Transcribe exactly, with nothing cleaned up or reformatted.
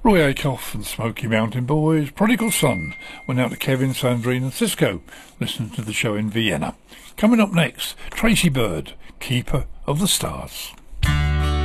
Roy Acuff and Smoky Mountain Boys, Prodigal Son, went out to Kevin, Sandrine and Cisco, listening to the show in Vienna. Coming up next, Tracy Bird, Keeper of the Stars.